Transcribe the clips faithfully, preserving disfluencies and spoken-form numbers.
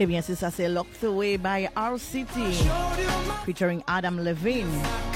Eh bien, c'est ça, c'est Locked Away by Our City, featuring Adam Levine.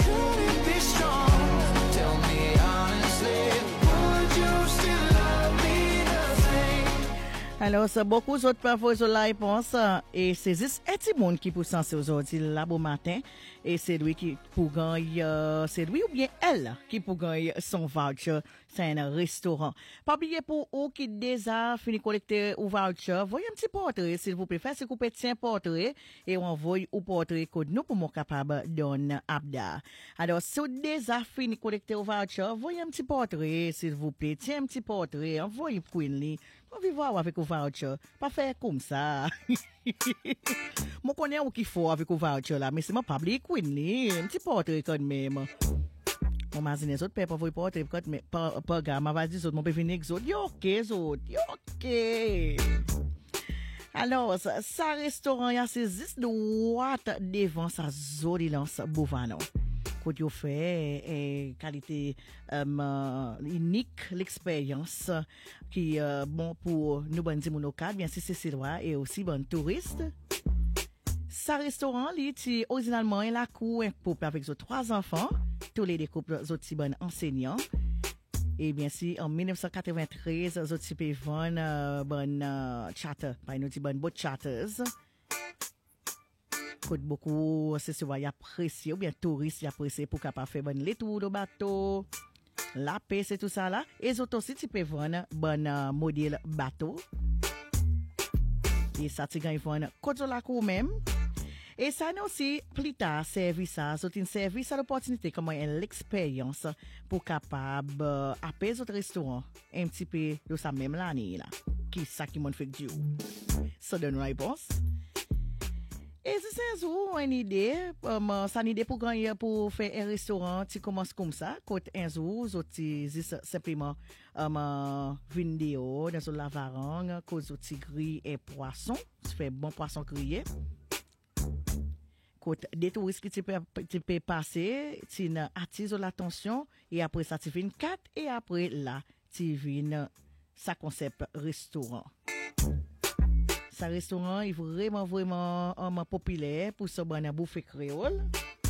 Alors, c'est beaucoup d'autres parfois sur la réponse. Et c'est juste un petit monde qui peut senser aujourd'hui, là, bon matin. Et c'est lui qui pour gagner, euh, c'est lui ou bien elle qui pour gagner son voucher. C'est un restaurant. Pas oublier pour vous qui déjà fini collecter ou voucher, voyez un petit portrait, s'il vous plaît. Faites ce coup petit portrait et on envoie au portrait code nous pour mon capable donner abda. Alors, si vous déjà fini collecter ou voucher, voyez un petit portrait, s'il vous plaît. Tiens un petit portrait, envoyez Queenly. On va voir avec le voucher. Pas faire comme ça. Moi, je connais où qu'il faut avec le voucher là, mais c'est ma public Queenly. Un petit portrait quand même. Mon mazine les autres paient pas vous porter mais pas pas gars ma vas-y autres mon peut venir les autres yo OK les autres yo OK. Alors ça, ça restaurant y a c'est juste droite devant sa Zolilance Bouvano côté yo fait et qualité euh, unique l'expérience qui euh, bon pour nous bon di local bien si c'est Silois et aussi bon touriste. Ça restaurant li ti originalement la cour un couple avec ses trois enfants, tous les deux couples aussi bon enseignants. Et bien si en dix-neuf cent quatre-vingt-treize aussi pe vendre euh, bon uh, charter, pas nous ti bon boat charters. Coûte beaucoup c'est souvent apprécié ou bien touristes apprécié pour capable faire bon les tours de bateau. La paix c'est tout ça là et autres aussi ti pe vendre bon uh, modèle bateau. Et ça ti gagne vendre côte la cour même. Et ça nous aussi plus tard service ça c'est une service à l'opportunité comment l'expérience pour capable euh, apaiser notre restaurant un petit peu de ça même l'année là qui ça qui m'ont fait du ça donne réponse. Et si c'est une idée um, ça une idée pour gagner pour faire un restaurant qui commence comme ça côté un jour autres simplement um, vidéo dans la varangue cause autres gris et poisson tu fais bon poisson grillé. Des touristes qui tu peux, tu peux passer, tu attises l'attention et après ça tu viens quatre et après là tu viens ça concept restaurant. Ça restaurant est vraiment vraiment um, populaire pour ce bon bouffer créole.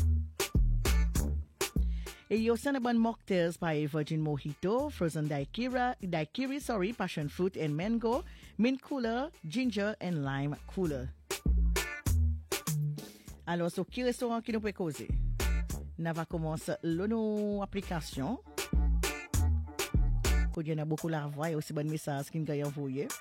Et il y a aussi un bon mocktails par Virgin Mojito, Frozen Daiquiri, Daiquiri sorry, Passion Fruit and Mango, Mint Cooler, Ginger and Lime Cooler. Alors, sur quel restaurant qui nous peut causer? Nous va commencer l'autre application. Il y a beaucoup la voix et aussi bon message qui nous a envoyé.